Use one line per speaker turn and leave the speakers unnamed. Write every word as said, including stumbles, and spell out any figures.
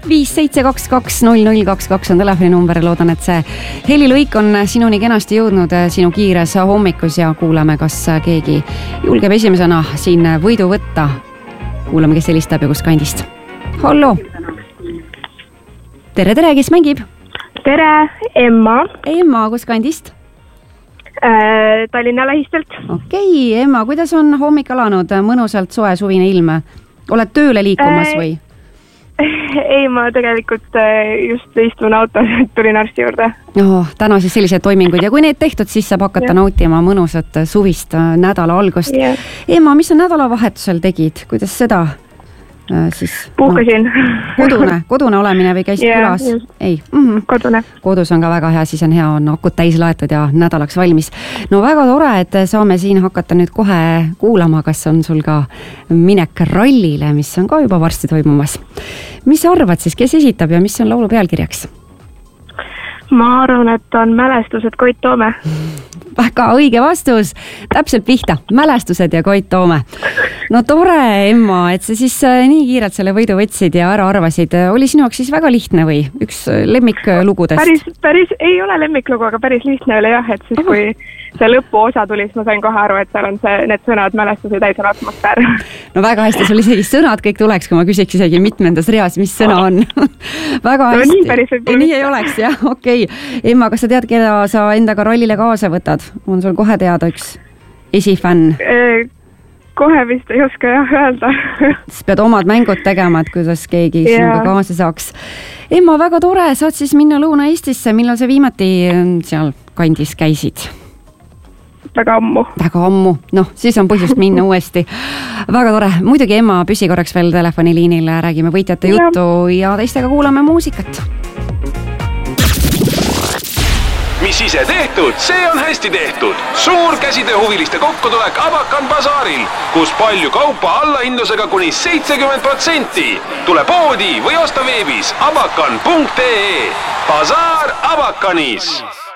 viis seitse kaks kaks null null kaks kaks on telefoninumber. Loodan, et see helilõik on sinuni kenasti jõudnud sinu kiires hommikus ja kuulame, kas keegi julgeb esimesena siin võidu võtta. Kuulame, kes helistab ja kus kandist. Hallo. Tere, tere, kes mängib?
Tere, Emma.
Emma, kus kandist?
Äh, Tallinna lähistelt.
Okei, Emma, kuidas on hommik alanud? Mõnusalt soe suvine ilm. Oled tööle liikumas või?
Ei, ma tegelikult just istun autos, tulin arsti juurde.
Oh, täna siis sellised toimingud ja kui need tehtud, siis saab hakata ja. nautima mõnusat suvist nädala algust. Ja. Emma, mis sa nädalavahetusel tegid? Kuidas seda siis?
Puhkasin.
No, kodune, kodune olemine või käisid
ja,
külas?
Just.
Ei. Mm-hmm.
Kodune.
Kodus on ka väga hea, siis on hea, on akud täis laetud ja nädalaks valmis. No väga tore, et saame siin hakata nüüd kohe kuulama, kas on sul ka minek rallile, mis on ka juba varsti toimumas. Mis sa arvad siis, kes esitab ja mis on laulu pealkirjaks?
Ma arvan, et on mälestused Koit Toome.
Väga õige vastus. Täpselt pihta. Mälestused ja Koit Toome. No tore, Emma, et sa siis nii kiirelt selle võidu võtsid ja ära arvasid. Oli sinu jaoks siis väga lihtne või? Üks lemmiklugudest?
Päris, päris ei ole lemmiklugu, aga päris lihtne oli jah, et siis Aha. kui see lõpuosa tuli, siis ma sain kohe aru, et seal on see, need sõnad mälestused täis on atmosfäär.
No väga hästi, sul isegi sõnad kõik tuleks, kui ma küsiks isegi mitmendas reas, mis sõna on. Väga hästi.
No nii päris võib
nii ei oleks, jah, okei. Okay. Emma, kas sa tead, keda sa endaga rallile kaasa võtad? On sul kohe teada üks esifänn?
Kohe vist ei oska jah öelda.
Siis pead omad mängud tegema, et kuidas keegi yeah. sinuga kaasa saaks. Emma, väga tore, saad siis minna Lõuna-Eestisse. Millal sa viimati seal kandis käisid?
Väga ammu.
Väga ammu. Noh, siis on põhjust minna uuesti. Väga tore. Muidugi, Emma, püsi korraks veel telefoniliinil. Räägime võitjate ja. juttu ja teistega kuulame muusikat.
Mis ise tehtud, see on hästi tehtud. Suur käsitööhuviliste kokkutulek Abakan Bazaaril, kus palju kaupa allahindlusega kuni seitsekümmend protsenti. Tule poodi või osta veebis abakan punkt ee. Bazaar Abakanis.